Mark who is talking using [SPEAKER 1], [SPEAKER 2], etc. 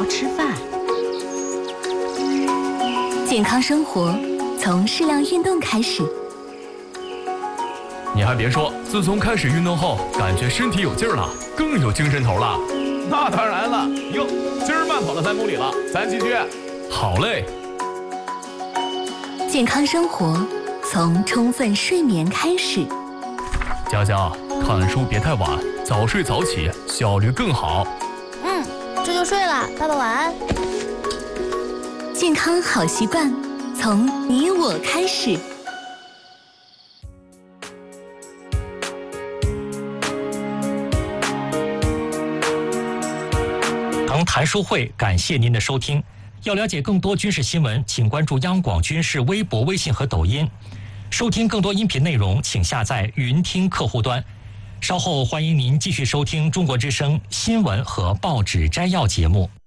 [SPEAKER 1] 吃饭。
[SPEAKER 2] 健康生活从适量运动开始。
[SPEAKER 3] 你还别说，自从开始运动后，感觉身体有劲儿了，更有精神头了。
[SPEAKER 4] 那当然了，哟，今儿慢跑了3公里了，咱继续。
[SPEAKER 3] 好嘞。
[SPEAKER 2] 健康生活从充分睡眠开始。
[SPEAKER 3] 佳佳，看书别太晚，早睡早起，效率更好。
[SPEAKER 5] 这就睡了，爸爸晚安。
[SPEAKER 2] 健康好习惯从你我开始。
[SPEAKER 6] 谈书会，感谢您的收听。要了解更多军事新闻，请关注央广军事微博、微信和抖音。收听更多音频内容，请下载云听客户端。稍后欢迎您继续收听中国之声新闻和报纸摘要节目。